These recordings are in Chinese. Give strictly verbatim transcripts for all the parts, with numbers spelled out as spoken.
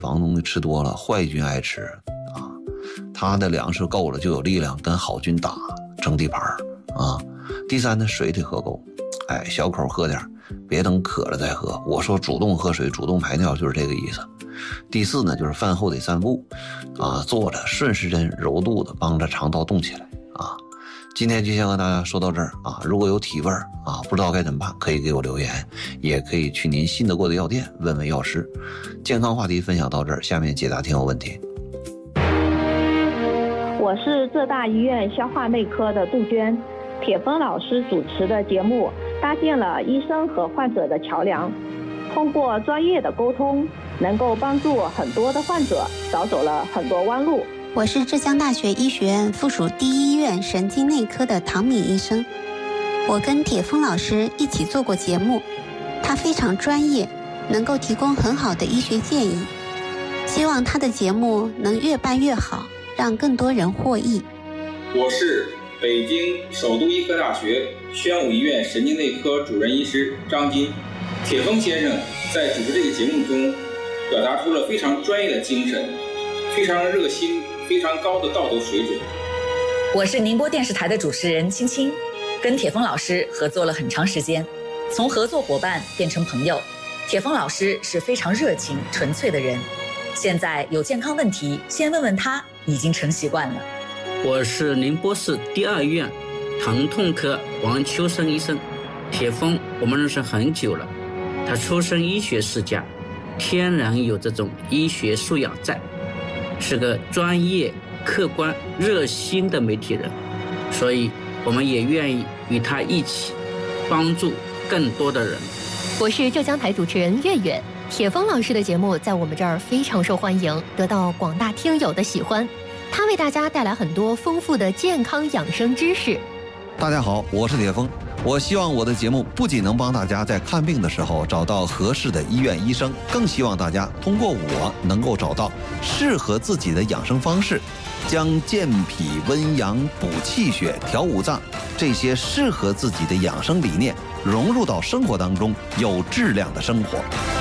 房东西吃多了，坏菌爱吃啊，他的粮食够了就有力量跟好菌打争地盘啊。第三呢，水得喝够，哎，小口喝点，别等渴了再喝。我说主动喝水，主动排尿就是这个意思。第四呢，就是饭后得散步啊，坐着顺时针揉肚子，帮着肠道动起来啊。今天就先和大家说到这儿啊，如果有体味啊，不知道该怎么办，可以给我留言，也可以去您信得过的药店问问药师。健康话题分享到这儿，下面解答听友问题。 我是浙大医院消化内科的杜鹃，铁峰老师主持的节目搭建了医生和患者的桥梁，通过专业的沟通，能够帮助很多的患者少走了很多弯路。 我是浙江大学医学院附属第一医院神经内科的唐敏医生，我跟铁峰老师一起做过节目，他非常专业，能够提供很好的医学建议，希望他的节目能越办越好，让更多人获益。 我是北京首都医科大学宣武医院神经内科主任医师张金。铁峰先生在主持这个节目中表达出了非常专业的精神，非常热心，非常高的道德水准。 我是宁波电视台的主持人青青，跟铁峰老师合作了很长时间，从合作伙伴变成朋友。铁峰老师是非常热情纯粹的人，现在有健康问题先问问他已经成习惯了。 我是宁波市第二医院疼痛科王秋生医生，铁峰我们认识很久了，他出身医学世家，天然有这种医学素养在，是个专业客观热心的媒体人，所以我们也愿意与他一起帮助更多的人。 我是浙江台主持人月月，铁峰老师的节目在我们这儿非常受欢迎，得到广大听友的喜欢，他为大家带来很多丰富的健康养生知识。 大家好，我是铁峰，我希望我的节目不仅能帮大家在看病的时候找到合适的医院医生，更希望大家通过我能够找到适合自己的养生方式，将健脾温阳补气血调五脏这些适合自己的养生理念融入到生活当中，有质量的生活。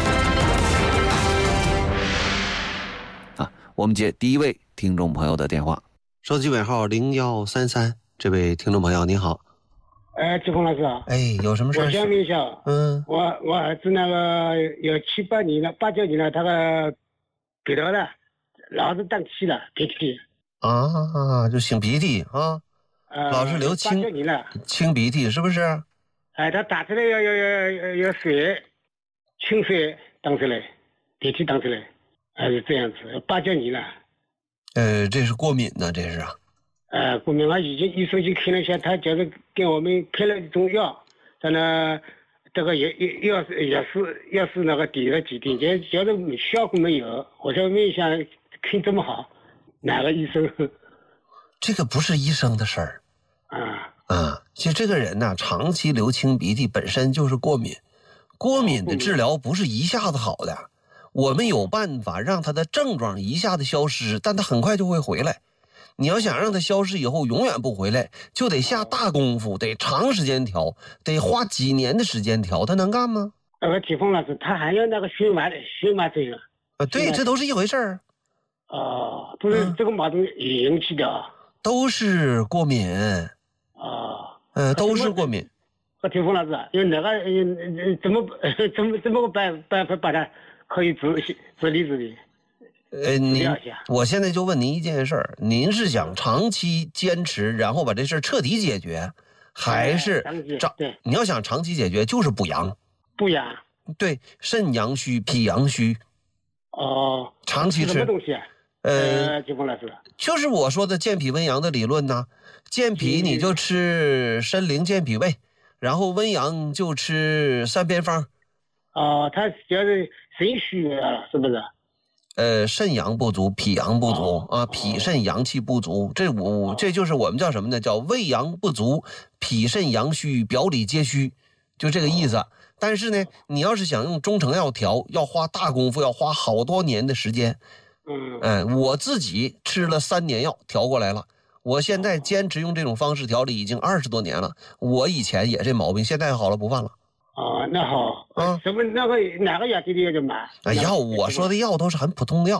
啊，我们接第一位听众朋友的电话，手机尾号零幺三三，这位听众朋友您好。 哎，志峰老师啊， 哎，有什么事？ 我想问一下， 嗯， 我我儿子那个有七八年了，八九年了，他个鼻头了，老是胀气了，鼻涕啊，就擤鼻涕啊， 呃， 老是流清清鼻涕是不是？ 哎，他打出来要要要要要水，清水荡出来，鼻涕荡出来，还是这样子，八九年了。 呃，这是过敏呢，这是啊。 呃，过敏，我已经医生去看了一下，他就是给我们开了一种药，但呢，这个也也要是也是要是那个抵了几天，就觉得效果没有。我想问一下，看这么好，哪个医生？ 这个不是医生的事儿啊啊！其实这个人呢，长期流清鼻涕本身就是过敏，过敏的治疗不是一下子好的，我们有办法让他的症状一下子消失，但他很快就会回来。你要想让它消失以后永远不回来，就得下大功夫，得长时间调，得花几年的时间调，他能干吗？ 那个铁峰老师，他还有那个荨麻荨麻疹啊，对，这都是一回事儿。 哦，不是、嗯、这个麻疹引起的， 都是过敏。 哦， 呃，都是过敏。 和铁峰老师，有哪个怎么怎么怎么个办办法把它可以治治理治理？ 呃，您，我现在就问您一件事儿，您是想长期坚持，然后把这事儿彻底解决，还是长？ 对， 你要想长期解决，就是补阳。 补阳。 对，肾阳虚，脾阳虚。 哦。 长期吃。 什么东西啊？呃，金峰老师。 就是我说的健脾温阳的理论呢。健脾你就吃参苓健脾胃，然后温阳就吃三偏方。 哦，他就是肾虚啊，是不是？ 呃，肾阳不足，脾阳不足啊，脾肾阳气不足，这五这就是我们叫什么呢？叫胃阳不足，脾肾阳虚，表里皆虚，就这个意思。但是呢，你要是想用中成药调，要花大功夫，要花好多年的时间。 嗯， 哎，我自己吃了三年药调过来了，我现在坚持用这种方式调理已经二十多年了。我以前也这毛病，现在好了不犯了。 哦，那好， 啊， 什么那个哪个药店里有的买？ 啊，药我说的药都是很普通的药。